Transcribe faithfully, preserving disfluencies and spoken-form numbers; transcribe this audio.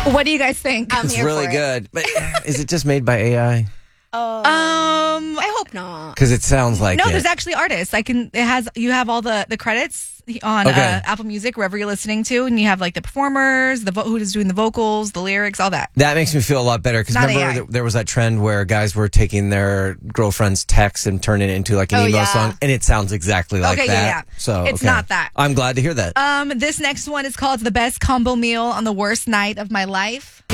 What do you guys think? I'm It's here really for it. good. But is it just made by A I? Oh, Um, I hope not. Because it sounds like no, it. there's actually artists. I can. It has. You have all the the credits on Okay. uh, Apple Music, wherever you're listening to, and you have like the performers, the vo- who is doing the vocals, the lyrics, all that. That makes me feel a lot better because Not remember A I. th- there was that trend where guys were taking their girlfriend's text and turning it into like an Oh, emo yeah. song, and it sounds exactly like Okay, that. yeah, yeah. So It's okay. not that. I'm glad to hear that. Um, this next one is called "The Best Combo Meal on the Worst Night of My Life."